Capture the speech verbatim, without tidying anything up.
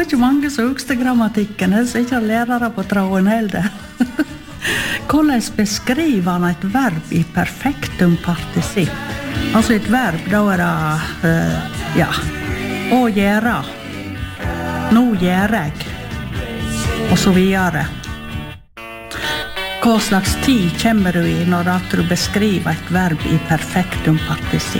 ikke mange som husker grammatikken, så ikke lærere på tråden heller. Hvordan beskriver han et verb i perfektum partisipp? Altså et verb, da er det, uh, ja, å gjøre. Nå gjør jeg. Og så videre. Hva slags tid kommer du i når du beskriver et verb i perfektum partisipp?